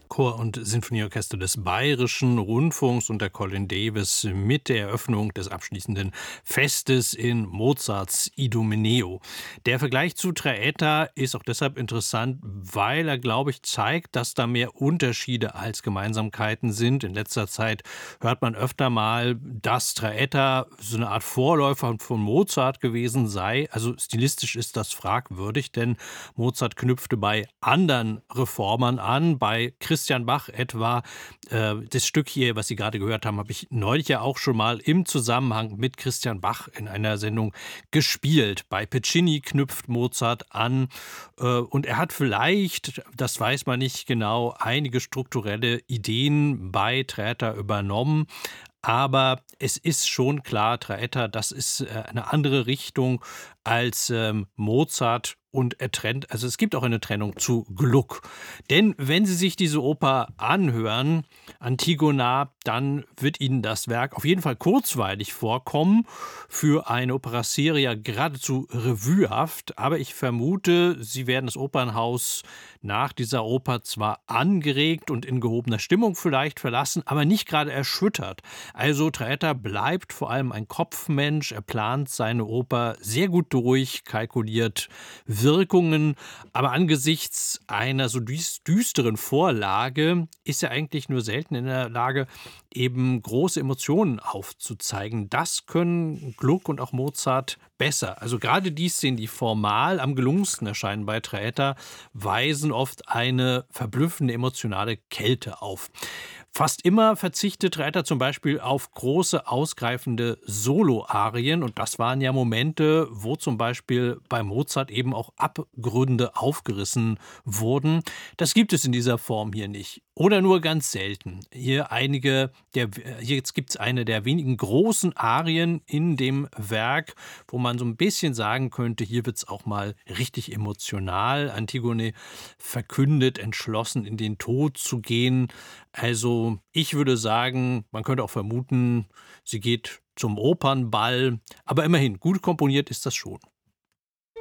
Chor und Sinfonieorchester des Bayerischen Rundfunks unter Colin Davis mit der Eröffnung des abschließenden Festes in Mozarts Idomeneo. Der Vergleich zu Traetta ist auch deshalb interessant, weil er, glaube ich, zeigt, dass da mehr Unterschiede als Gemeinsamkeiten sind. In letzter Zeit hört man öfter mal, dass Traetta so eine Art Vorläufer von Mozart gewesen sei. Also stilistisch ist das fragwürdig, denn Mozart knüpfte bei anderen Reformern an, bei Christian Bach etwa. Das Stück hier, was Sie gerade gehört haben, habe ich neulich ja auch schon mal im Zusammenhang mit Christian Bach in einer Sendung gespielt. Bei Piccini knüpft Mozart an und er hat vielleicht, das weiß man nicht genau, einige strukturelle Ideen bei Traetta übernommen. Aber es ist schon klar, Traetta, das ist eine andere Richtung als Mozart, und er trennt, also es gibt auch eine Trennung zu Gluck. Denn wenn Sie sich diese Oper anhören, Antigona, dann wird Ihnen das Werk auf jeden Fall kurzweilig vorkommen, für eine Opera seria geradezu revuehaft. Aber ich vermute, Sie werden das Opernhaus nach dieser Oper zwar angeregt und in gehobener Stimmung vielleicht verlassen, aber nicht gerade erschüttert. Also Traetta bleibt vor allem ein Kopfmensch, er plant seine Oper sehr gut durch, kalkuliert Wirkungen, aber angesichts einer so düsteren Vorlage ist er eigentlich nur selten in der Lage, eben große Emotionen aufzuzeigen. Das können Gluck und auch Mozart besser. Also gerade die Szenen, die formal am gelungensten erscheinen bei Traetta, weisen oft eine verblüffende emotionale Kälte auf. Fast immer verzichtet Traetta zum Beispiel auf große, ausgreifende Solo-Arien. Und das waren ja Momente, wo zum Beispiel bei Mozart eben auch Abgründe aufgerissen wurden. Das gibt es in dieser Form hier nicht. Oder nur ganz selten. Hier jetzt gibt es eine der wenigen großen Arien in dem Werk, wo man so ein bisschen sagen könnte, hier wird es auch mal richtig emotional. Antigone verkündet, entschlossen in den Tod zu gehen. Also ich würde sagen, man könnte auch vermuten, sie geht zum Opernball. Aber immerhin, gut komponiert ist das schon.